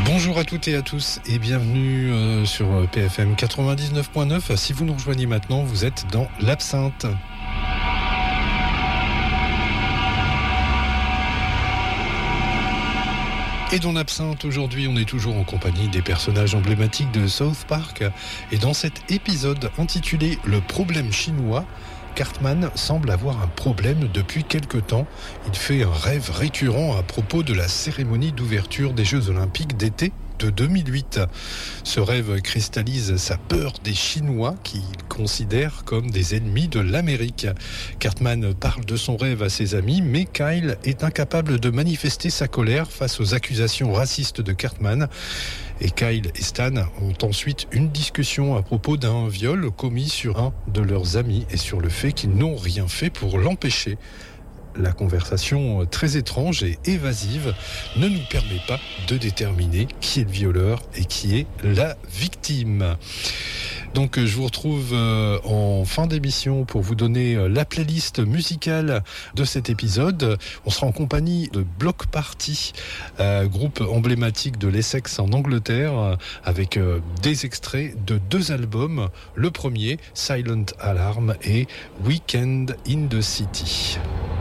Bonjour à toutes et à tous et bienvenue sur PFM 99.9. Si vous nous rejoignez maintenant, vous êtes dans l'Absinthe. Et dans l'Absinthe, aujourd'hui, on est toujours en compagnie des personnages emblématiques de South Park. Et dans cet épisode intitulé « Le problème chinois », Cartman semble avoir un problème depuis quelque temps. Il fait un rêve récurrent à propos de la cérémonie d'ouverture des Jeux Olympiques d'été de 2008. Ce rêve cristallise sa peur des Chinois qu'il considère comme des ennemis de l'Amérique. Cartman parle de son rêve à ses amis, mais Kyle est incapable de manifester sa colère face aux accusations racistes de Cartman. Et Kyle et Stan ont ensuite une discussion à propos d'un viol commis sur un de leurs amis et sur le fait qu'ils n'ont rien fait pour l'empêcher. La conversation très étrange et évasive ne nous permet pas de déterminer qui est le violeur et qui est la victime. Donc je vous retrouve en fin d'émission pour vous donner la playlist musicale de cet épisode. On sera en compagnie de Bloc Party, groupe emblématique de l'Essex en Angleterre, avec des extraits de 2 albums. Le premier, Silent Alarm, et Weekend in the City.